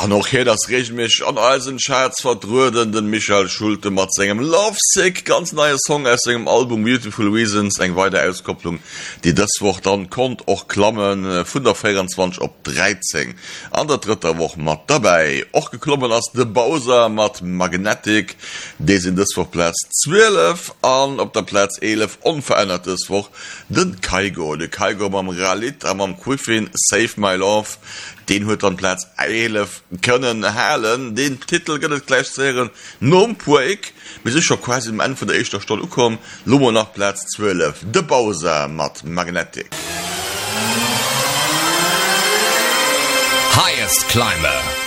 noch hier das Regmisch an Eisenschatz verdröden den Michael Schulte mat engem Lovesick, ganz neue Song aus engem Album Beautiful Reasons, eng weiter Auskopplung, die das Woche dann kommt och klammen vun der 24 op 13. An der dritter Woche mat dabei och geklommen as de Bowser mat Magnetic, die sind das vor Platz 12 an op der Platz 11 unverändertes Woch den Kaigo, de Kaigo am Realit am Quiffin Save My Love. Den huet an Platz 11 können halen, den Titel gëtt gleich seieren nom puik, bis ich schon quasi im Ende von der ersten Stunde kom, Lummer nach Platz 12, de Bowser mat Magnetic. Highest Climber.